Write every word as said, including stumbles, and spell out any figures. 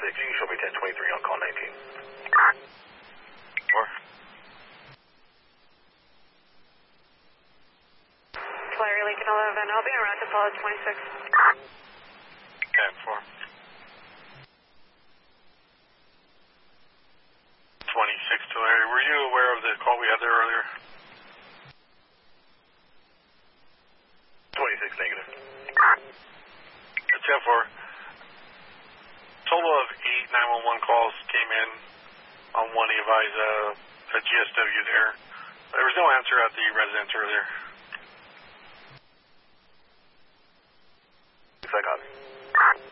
twenty-six, you can show me ten twenty-three on call nineteen. four. Flyer Lincoln eleven, I'll be around to follow twenty-six. ten four. twenty-six to Larry. Were you aware of the call we had there earlier? twenty-six negative. ten four. Total of eight nine one one calls came in on one Evi's uh, a G S W there. There was no answer at the residence earlier. I got it.